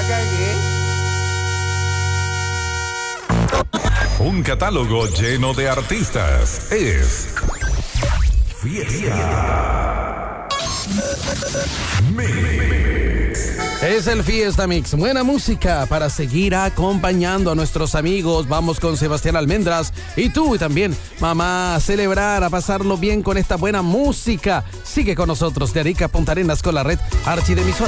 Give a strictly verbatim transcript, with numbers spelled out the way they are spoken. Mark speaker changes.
Speaker 1: Un catálogo lleno de artistas. Es Fiesta Mix.
Speaker 2: Es el Fiesta Mix. Buena música para seguir acompañando a nuestros amigos. Vamos con Sebastián Almendras. Y tú y también, mamá, a celebrar, a pasarlo bien con esta buena música. Sigue con nosotros de Arica a Punta Arenas con la red Archi de Emisora.